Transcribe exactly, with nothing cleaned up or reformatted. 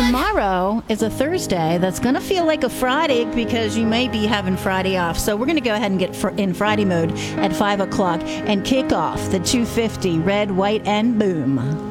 tomorrow is a Thursday that's going to feel like a Friday because you may be having Friday off. So we're going to go ahead and get fr- in Friday mode at five o'clock and kick off the two fifty Red, White, and Boom.